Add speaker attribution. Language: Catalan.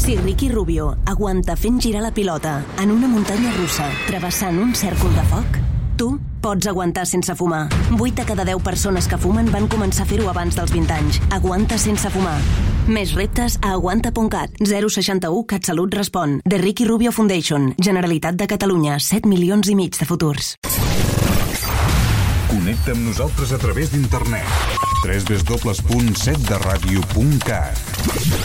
Speaker 1: Si Ricky Rubio aguanta fent girar la pilota en una muntanya russa travessant un cèrcol de foc, tu pots aguantar sense fumar. 8 de cada 10 persones que fumen van començar a fer-ho abans dels 20 anys. Aguanta sense fumar. Més reptes a aguanta.cat. 061 CatSalut respon. The Ricky Rubio Foundation. Generalitat de Catalunya. 7,5 milions de futurs.
Speaker 2: Connecta amb nosaltres a través d'internet. www.setderadio.cat